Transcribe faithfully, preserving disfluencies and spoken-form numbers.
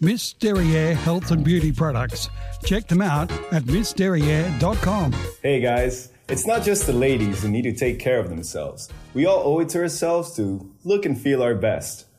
Miss Derriere Health and Beauty Products. Check them out at miss derriere dot com. Hey guys, it's not just the ladies who need to take care of themselves. We all owe it to ourselves to look and feel our best.